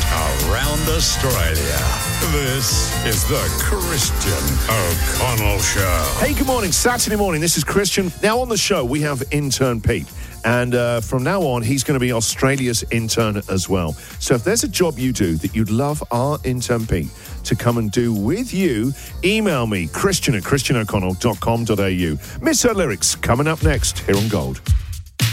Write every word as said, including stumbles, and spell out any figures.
around Australia. This is the Christian O'Connell Show. Hey, good morning. Saturday morning. This is Christian. Now on the show, we have intern Pete. And uh, from now on, he's going to be Australia's intern as well. So if there's a job you do that you'd love our intern Pete to come and do with you, email me, Christian at christian o'connell dot com dot a u. Miss Her Lyrics coming up next here on Gold.